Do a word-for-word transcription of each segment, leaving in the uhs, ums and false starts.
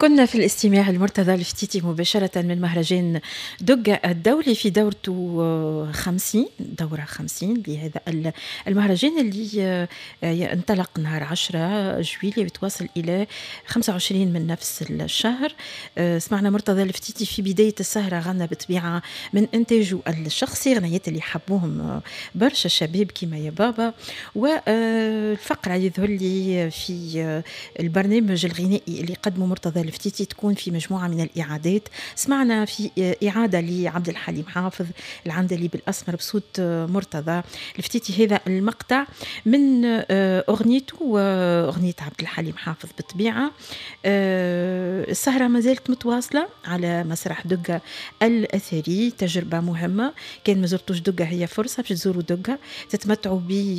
كنا في الاستماع المرتضى الفتيتي مباشرة من مهرجان دقة الدولي في دورته خمسين دورة خمسين لهذا المهرجان اللي انطلق نهار عشرة جويلية بتواصل إلى خمسة وعشرين من نفس الشهر. سمعنا مرتضى الفتيتي في بداية السهرة غنى بطبيعة من إنتاجه الشخصي غنيات اللي حبوهم برشا شباب كيما يا بابا. والفقرة يظهر لي في البرنامج الغنائي اللي قدمه مرتضى الفتيتي تكون في مجموعة من الإعادات. سمعنا في إعادة لعبد الحليم حافظ العندلي بالأسمر بصوت مرتضى الفتيتي هذا المقطع من أغنيته وأغنية عبد الحليم حافظ بالطبيعة. السهرة ما زالت متواصلة على مسرح دقة الأثري، تجربة مهمة. كان ما زرتوش دقة هي فرصة باش تزوروا دقة تتمتعوا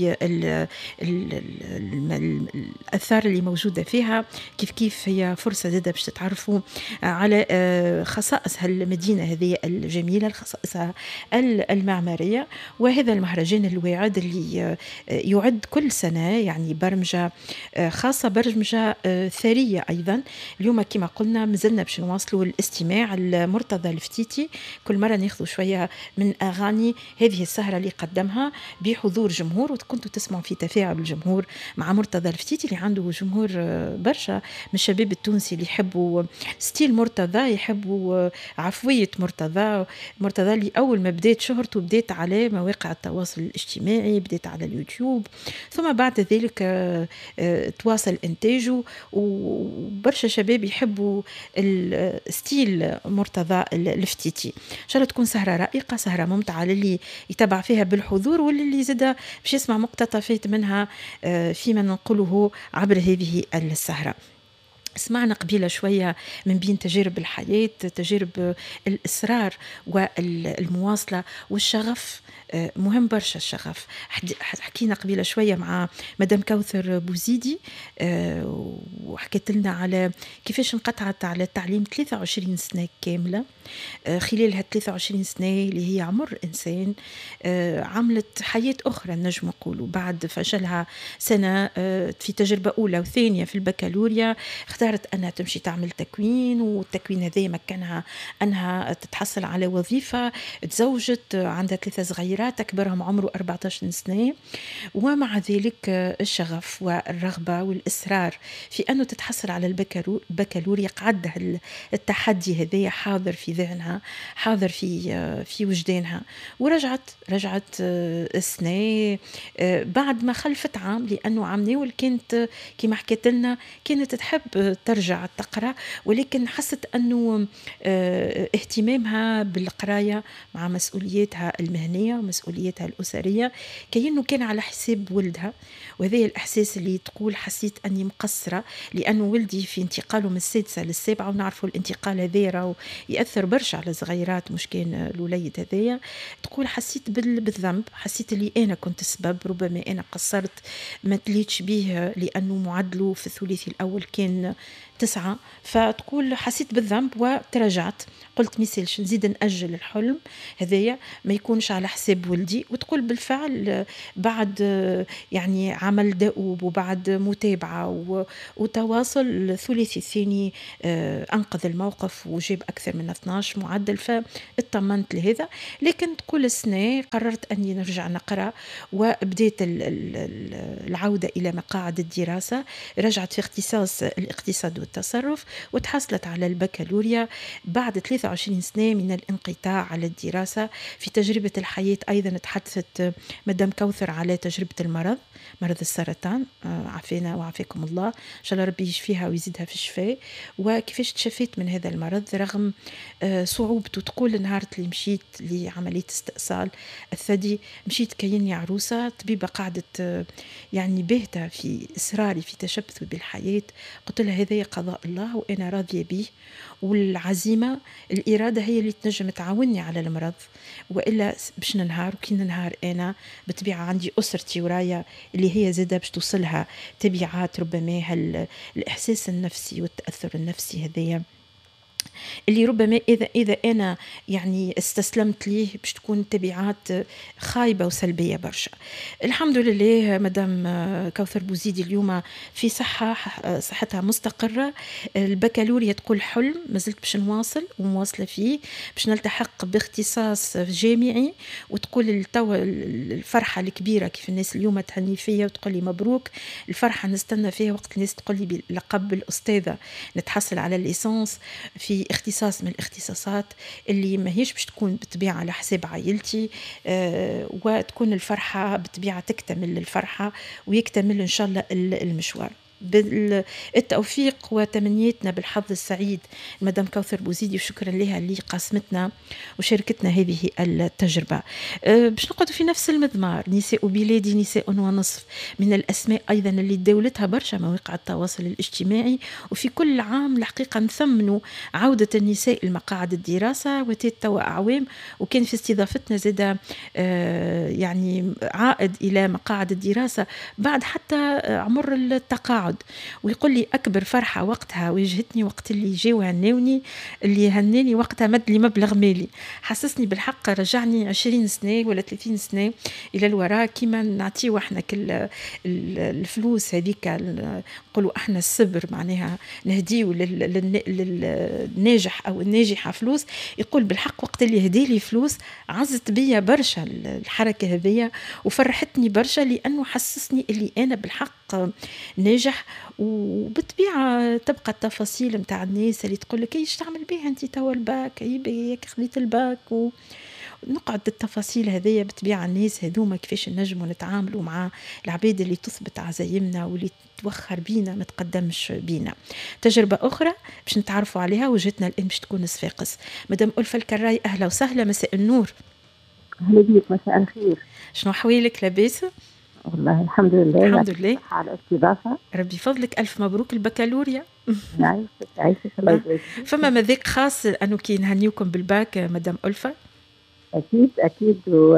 بالأثار اللي موجودة فيها، كيف كيف هي فرصة زادة باش تتعرفوا على خصائص هالمدينة هذه الجميلة، خصائصها المعمارية. وهذا المهرجان الواعد اللي يعد كل سنة يعني برمجة خاصة، برمجة ثرية أيضا. اليوم كما قلنا مازلنا باش نواصلوا الاستماع المرتضى الفتيتي، كل مرة ناخذوا شوية من أغاني هذه السهرة اللي قدمها بحضور جمهور، وكنتوا تسمعوا في تفاعل الجمهور مع مرتضى الفتيتي اللي عنده جمهور برشا من الشباب التونسي اللي يحبوا ستيل مرتضى، يحبوا عفوية مرتضى. مرتضى اللي أول ما بدأت شهرته بدأت على مواقع التواصل الاجتماعي، بدأت على اليوتيوب، ثم بعد ذلك تواصل إنتاجه، وبرشا شباب يحبوا الستيل مرتضى الفتيتي. إن شاء الله تكون سهرة رائقة، سهرة ممتعة للي يتابع فيها بالحضور، واللي زاد باش يسمع مقتطفات منها فيما ننقله عبر هذه السهرة. سمعنا قبيلة شوية من بين تجارب الحياة، تجارب الإصرار والمواصلة والشغف، مهم برشا الشغف. حكينا قبيلة شوية مع مدام كوثر بوزيدي وحكيت لنا على كيفاش انقطعت على التعليم ثلاثة وعشرين سنة كاملة. خلال هال ثلاثة وعشرين سنة اللي هي عمر إنسان عملت حياة أخرى نجم نقولوا بعد فشلها سنة في تجربة أولى وثانية في البكالوريا، اختارت أنها تمشي تعمل تكوين، والتكوين هذا مكنها أنها تتحصل على وظيفة. تزوجت، عندها ثلاثة صغيرات أكبرهم عمره أربعة عشر سنة، ومع ذلك الشغف والرغبة والإصرار في أنه تتحصل على البكالوريا قعدها التحدي هذا حاضر في ذهنها، حاضر في في وجدانها. ورجعت رجعت السنة بعد ما خلفت عام، لأنه عام ناول كانت كما حكيت لنا كانت تحب ترجع تقرأ، ولكن حست أنه اهتمامها بالقراية مع مسؤولياتها المهنية ومسؤولياتها الأسرية كأنه كان على حساب ولدها. وهذا الإحساس اللي تقول حسيت أني مقصرة، لأنه ولدي في انتقاله من السادسة للسابعة، ونعرفوا الانتقال هذا يأثر برشا على صغيرات، مش كان الوليد هذايا. تقول حسيت بالذنب، حسيت اللي أنا كنت السبب، ربما أنا قصرت ما تليتش به لأنه معدله في الثلاثي الأول كان تسعة. فتقول حسيت بالذنب وتراجعت، قلت ميسالش نزيد نأجل الحلم هذايا ما يكونش على حساب ولدي. وتقول بالفعل بعد يعني عمل دؤوب وبعد متابعة وتواصل الثلاثي الثاني أنقذ الموقف وجاب أكثر من اثناشر معدل، فاطمنت لهذا. لكن تقول السنة قررت أني نرجع نقرأ، وبديت العودة إلى مقاعد الدراسة. رجعت في اختصاص الاقتصاد والتصرف، وتحصلت على البكالوريا بعد ثلاثة وعشرين سنة من الانقطاع على الدراسة. في تجربة الحياة أيضا تحدثت مدام كوثر على تجربة المرض، مرض السرطان، عافينا وعافيكم الله، إن شاء الله ربي يشفيها ويزيدها في الشفاء، وكيفاش تشفيت من هذا المرض رغم صعوبته. تقول النهار اللي مشيت لعملية استئصال الثدي مشيت كأني عروسة، طبيبة قعدت يعني باهتة في إصراري في تشبثي بالحياة. قلت لها هذا قضاء الله وأنا راضية به، والعزيمة الإرادة هي اللي تنجم تعاوني على المرض، وإلا باش ننهار. وكي ننهار أنا بطبيعة عندي أسرتي ورايا اللي هي زادة باش توصلها تبعات ربما هالإحساس النفسي والتأثر النفسي هذايا اللي ربما إذا إذا أنا يعني استسلمت ليه باش تكون تبعات خايبة وسلبية برشا. الحمد لله مدام كوثر بوزيدي اليوم في صحة، صحتها مستقرة. البكالوريا تقول حلم مازلت باش نواصل ومواصلة فيه، باش نلتحق باختصاص جامعي، وتقول التو الفرحة الكبيرة كيف الناس اليوم تهني فيا وتقول لي مبروك. الفرحة نستنى فيها وقت الناس تقول لي بلقب الأستاذة نتحصل على الليسانس في اختصاص من الاختصاصات اللي ما هيش باش تكون بطبيعة على حساب عائلتي. آه وتكون الفرحة بطبيعة تكتمل الفرحة ويكتمل إن شاء الله المشوار بالتوفيق. وتمنيتنا بالحظ السعيد مدام كوثر بوزيدي، وشكرا لها اللي قاسمتنا وشاركتنا هذه التجربة. أه باش نقعد في نفس المضمار، نساء بلادي نساء ونصف، من الأسماء أيضا اللي دولتها برشا مواقع التواصل الاجتماعي، وفي كل عام الحقيقة نثمنوا عودة النساء لمقاعد الدراسة وتيت توا أعوام، وكان في استضافتنا زادة أه يعني عائد إلى مقاعد الدراسة بعد حتى عمر التقاعد. ويقول لي أكبر فرحة وقتها واجهتني وقت اللي جاو هناوني، اللي هناني وقتها مد لي مبلغ مالي حسسني بالحق رجعني عشرين سنة ولا ثلاثين سنة إلى الوراء، كما نعطيه احنا كل الفلوس هذيك نقولوا احنا الصبر معناها نهديه للناجح أو الناجحة فلوس. يقول بالحق وقت اللي هدي لي فلوس عزت بيا برشا الحركة هذية وفرحتني برشا، لأنه حسسني اللي أنا بالحق ناجح. وبالطبيعة تبقى التفاصيل متاع الناس اللي تقول لك ايش تعمل بيها انت توا الباك، اي بيك خذيت الباك، ونقعد التفاصيل هذية بطبيعة الناس هذوما كيفاش نجموا نتعاملوا مع العباد اللي تثبت عزايمنا واللي توخر بينا ما تقدمش بينا. تجربة أخرى باش نتعرفوا عليها وجهتنا الآن باش تكون صفاقس. مدام ألفة الكراي أهلا وسهلا، مساء النور. أهلا بيك، مساء الخير. شنو حوالك، لاباس؟ والله الحمد لله. الحمد لله على الاستضافة. ربي فضلك، ألف مبروك البكالوريا. عايشك عايشك الله يبارك. فما مذاق خاص أنه كي نهنيوكم بالباك مدام ألفة؟ أكيد أكيد،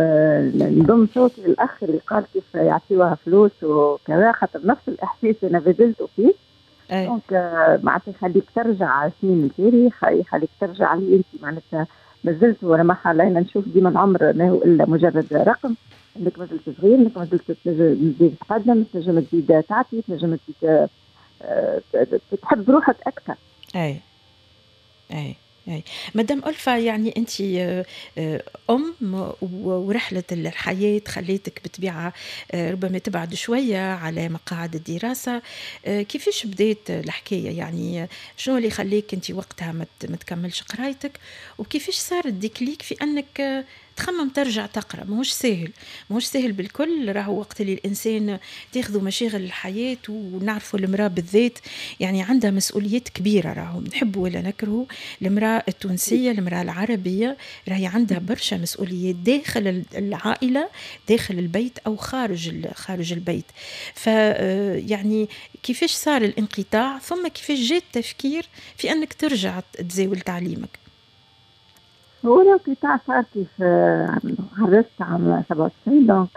ونضم صوتي الأخ اللي قال كيف يعطيوها فلوس وكذا، خاطر نفس الإحساس أنا بذلته فيه. دونك معناتها يخليك ترجع سنين الجاري، يخليك ترجع لي أنت معناتها مازلت ولا ما حالينا نشوف ديما العمر ما هو إلا مجرد رقم، انك ما زلت صغير، انك ما زلت تزيد تقدم، تنجم تزيد تعطي، تنجم تزيد تحب روحك اكثر. اي اي اي مدام ألفة، يعني انت ام ورحله الحياه خليتك بطبيعه ربما تبعد شويه على مقاعد الدراسه. كيفاش بديت الحكايه؟ يعني شنو اللي خليك انت وقتها ما تكملش قرايتك، وكيفاش صار الديكليك في انك تخمم ترجع تقرأ؟ ماهوش سهل، ماهوش سهل بالكل. راهو وقت اللي الإنسان تاخذوا مشاغل الحياة، ونعرفوا المرأة بالذات يعني عندها مسؤوليات كبيرة، راهو نحبوا ولا نكرهوا المرأة التونسية، المرأة العربية راهي عندها برشا مسؤوليات داخل العائلة، داخل البيت أو خارج خارج البيت. ف يعني كيفاش صار الانقطاع، ثم كيفاش جاء التفكير في أنك ترجع تزاول تعليمك؟ هو الانقطاع صار كيف عرست عام سبعة وتسعين، دونك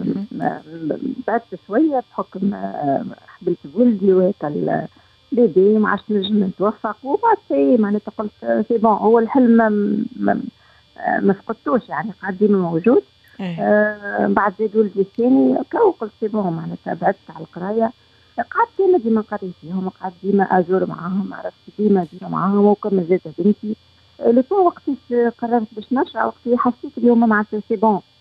بعدت شوية بحكم حبلت بولدي وهيك البيبي ما عادش نجم نتوفق، وبعد سي معناتها قلت سي بون، هو الحلم ما, ما فقدتوش يعني قاعد ديما موجود. آه بعد زاد ولدي الثاني قلت سي بون معناتها بعدت على القراية، قعدت ديما ديما قريت فيهم، قعدت ديما أزور معاهم، عرفت ديما ديما معاهم، وكما زادت بنتي لطول وقتي قررت باش نرجع، وقتي حسيت اليوم معناتها سي بون